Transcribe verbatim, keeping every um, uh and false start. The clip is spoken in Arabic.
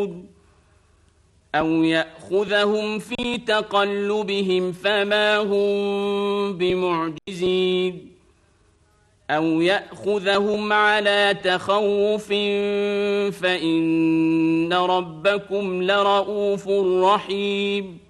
يعرضون أو يأخذهم في تقلبهم فما هم بمعجزين أو يأخذهم على تخوف فإن ربكم لرؤوف رحيم